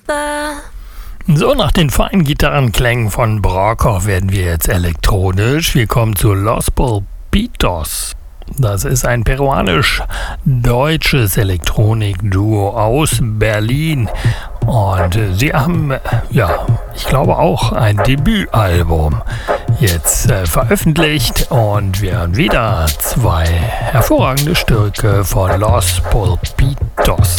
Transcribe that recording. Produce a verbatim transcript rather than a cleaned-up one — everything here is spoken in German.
So, nach den feinen Gitarrenklängen von Brockhoff werden wir jetzt elektronisch. Wir kommen zu Los Polpitos. Das ist ein peruanisch-deutsches Elektronik-Duo aus Berlin. Und sie haben, ja, ich glaube auch ein Debütalbum jetzt äh, veröffentlicht. Und wir haben wieder zwei hervorragende Stücke von Los Polpitos.